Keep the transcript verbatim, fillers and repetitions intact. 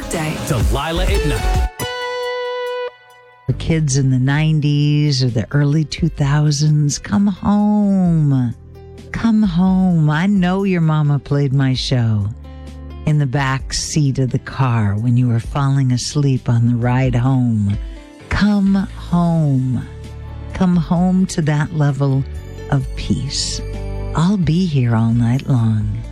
weekday. Delilah at night. The kids in the nineties or the early two thousands, come home. Come home. I know your mama played my show in the back seat of the car when you were falling asleep on the ride home. Come home. Come home to that level of peace. I'll be here all night long.